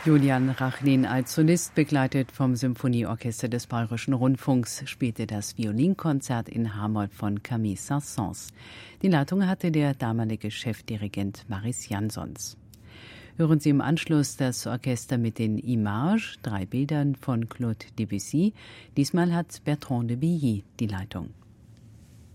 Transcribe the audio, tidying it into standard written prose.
Julian Rachlin als Solist, begleitet vom Symphonieorchester des Bayerischen Rundfunks, spielte das Violinkonzert in H-Moll von Camille Saint-Saëns. Die Leitung hatte der damalige Chefdirigent Maris Jansons. Hören Sie im Anschluss das Orchester mit den Images, 3 Bildern von Claude Debussy. Diesmal hat Bertrand de Billy die Leitung.